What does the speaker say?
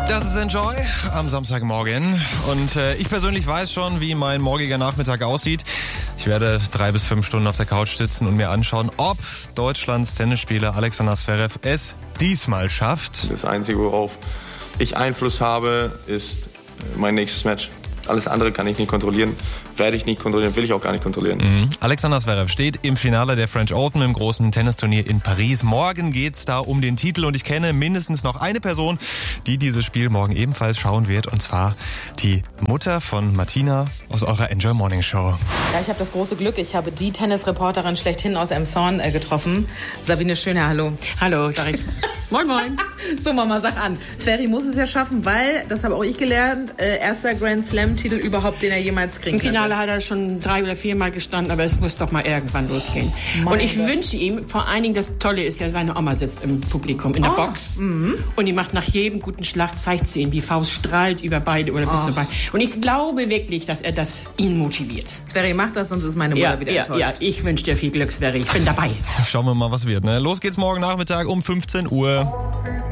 Das ist Enjoy am Samstagmorgen und ich persönlich weiß schon, wie mein morgiger Nachmittag aussieht. Ich werde 3 bis 5 Stunden auf der Couch sitzen und mir anschauen, ob Deutschlands Tennisspieler Alexander Zverev es diesmal schafft. Das Einzige, worauf ich Einfluss habe, ist mein nächstes Match. Alles andere kann ich nicht kontrollieren, werde ich nicht kontrollieren, will ich auch gar nicht kontrollieren. Alexander Zverev steht im Finale der French Open im großen Tennisturnier in Paris. Morgen geht's da um den Titel und ich kenne mindestens noch eine Person, die dieses Spiel morgen ebenfalls schauen wird, und zwar die Mutter von Martina aus eurer Enjoy Morning Show. Ja, ich habe das große Glück, ich habe die Tennisreporterin schlechthin aus Emshorn getroffen. Sabine Schöner, hallo. Hallo, sag ich. Moin, moin. So, Mama, sag an. Zveri muss es ja schaffen, weil, das habe auch ich gelernt, erster Grand Slam-Titel überhaupt, den er jemals kriegen Im Finale hat er schon 3 oder 4 Mal gestanden, aber es muss doch mal irgendwann losgehen. Und ich wünsche ihm, vor allen Dingen, das Tolle ist ja, seine Oma sitzt im Publikum, in der Box. Und die macht nach jedem guten Schlag, zeigt sie ihm, die Faust strahlt über beide oder bis dabei. Und ich glaube wirklich, dass er das ihn motiviert. Zveri macht das, sonst ist meine Mutter wieder enttäuscht. Ja, ich wünsche dir viel Glück, Zveri. Ich bin dabei. Schauen wir mal, was wird. Los geht's morgen Nachmittag um 15 Uhr.